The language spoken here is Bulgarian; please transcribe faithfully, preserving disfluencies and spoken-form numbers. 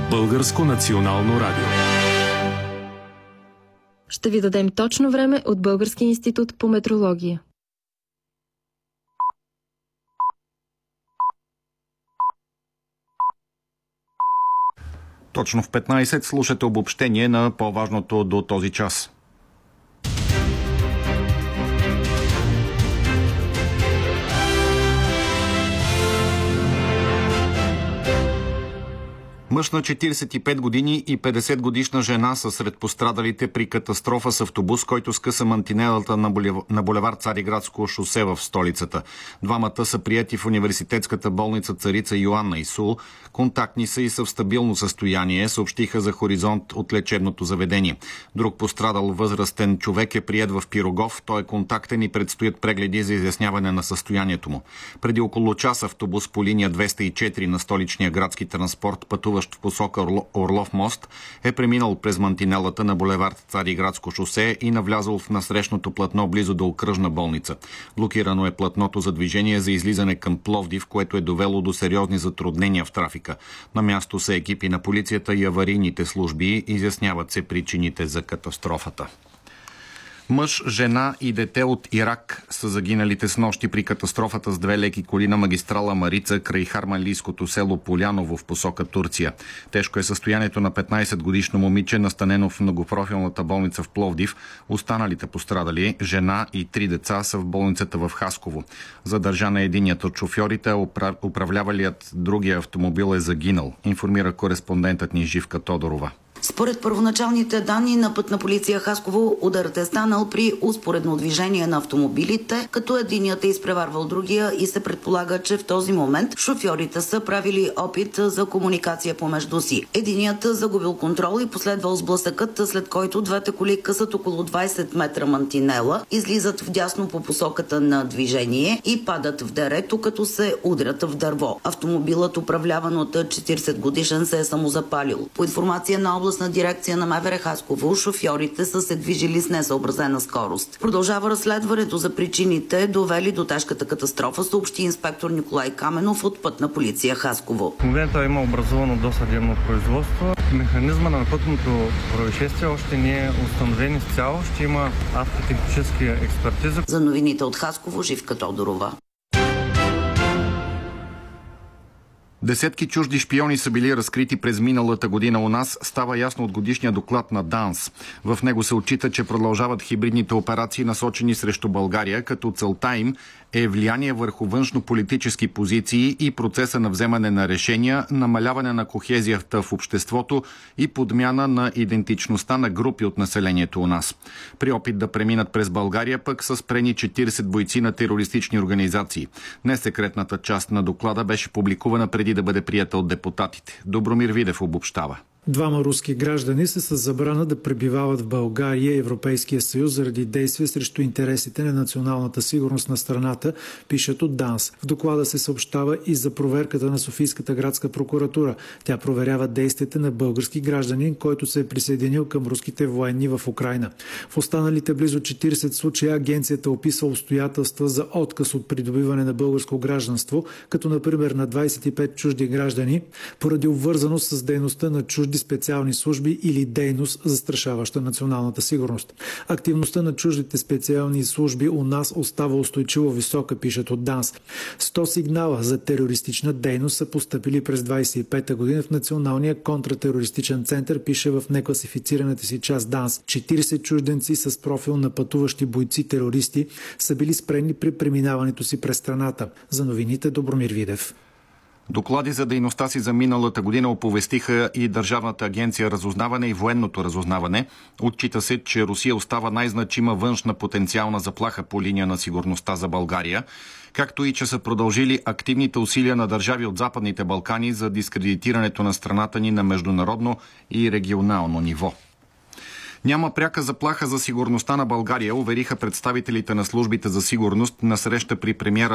Българско национално радио. Ще ви дадем точно време от Българския институт по метрология. Точно в петнайсет слушате обобщение на по-важното до този час. Мъж на четирийсет и пет години и петдесет годишна жена са сред пострадалите при катастрофа с автобус, който скъса мантинелата на, булев... на булевард Цариградско шосе в столицата. Двамата са приети в университетската болница Царица Йоанна Исул. Контактни са и са в стабилно състояние, съобщиха за Хоризонт от лечебното заведение. Друг пострадал възрастен човек е приет в Пирогов. Той е контактен и предстоят прегледи за изясняване на състоянието му. Преди около час автобус по линия двеста и четири на столичния градски транспорт, пътува в посока Орлов мост, е преминал през мантинелата на булевард Цариградско шосе и навлязъл в насрещното платно близо до окръжна болница. Блокирано е платното за движение за излизане към Пловдив, което е довело до сериозни затруднения в трафика. На място са екипи на полицията и аварийните служби. Изясняват се причините за катастрофата. Мъж, жена и дете от Ирак са загиналите снощи при катастрофата с две леки коли на магистрала Марица край харманлийското село Поляново в посока Турция. Тежко е състоянието на петнайсетгодишно момиче, настанено в многопрофилната болница в Пловдив. Останалите пострадали, жена и три деца, са в болницата в Хасково. Задържан е единият от шофьорите, а управлявалият другия автомобил е загинал, информира кореспондентът ни Живка Тодорова. Според първоначалните данни на Пътна полиция Хасково, ударът е станал при успоредно движение на автомобилите, като единият е изпреварвал другия и се предполага, че в този момент шофьорите са правили опит за комуникация помежду си. Единият загубил контрол и последвал сблъсъкът, след който двете коли късат около двайсет метра мантинела, излизат вдясно по посоката на движение и падат в дерето, като се удрят в дърво. Автомобилът, управляван от четирийсет годишен, се е самозапалил. По информация на областна дирекция на МВР Хасково, шофьорите са се движили с несъобразена скорост. Продължава разследването за причините, довели до тежката катастрофа, съобщи инспектор Николай Каменов от Пътна полиция Хасково. В момента има образувано досъдебно производство. Механизма на пътното происшествие още не е установен изцяло. Ще има автотехнически експертиза. За новините от Хасково, Живка Тодорова. Десетки чужди шпиони са били разкрити през миналата година у нас, става ясно от годишния доклад на ДАНС. В него се отчита, че продължават хибридните операции, насочени срещу България, като целта им е влияние върху външно-политически позиции и процеса на вземане на решения, намаляване на кохезията в обществото и подмяна на идентичността на групи от населението у нас. При опит да преминат през България пък са спрени четирийсет бойци на терористични организации. Несекретната част на доклада беше публикувана преди да бъде прията от депутатите. Добромир Видев обобщава. Двама руски граждани са с забрана да пребивават в България и Европейския съюз заради действия срещу интересите на националната сигурност на страната, пишат от ДАНС. В доклада се съобщава и за проверката на Софийската градска прокуратура. Тя проверява действията на български гражданин, който се е присъединил към руските военни в Украйна. В останалите близо четирийсет случая агенцията описва обстоятелства за отказ от придобиване на българско гражданство, като например на двайсет и пет чужди граждани, поради обвързаност с дейността на чужди специални служби или дейност, застрашаваща националната сигурност. Активността на чуждите специални служби у нас остава устойчиво висока, пишат от ДАНС. сто сигнала за терористична дейност са постъпили през двайсет и пета година в Националния контратерористичен център, пише в некласифицираната си част ДАНС. четирийсет чужденци с профил на пътуващи бойци-терористи са били спрени при преминаването си през страната. За новините Добромир Видев. Доклади за дейността си за миналата година оповестиха и Държавната агенция разузнаване и военното разузнаване. Отчита се, че Русия остава най-значима външна потенциална заплаха по линия на сигурността за България, както и че са продължили активните усилия на държави от Западните Балкани за дискредитирането на страната ни на международно и регионално ниво. Няма пряка заплаха за сигурността на България, увериха представителите на службите за сигурност на среща при премиера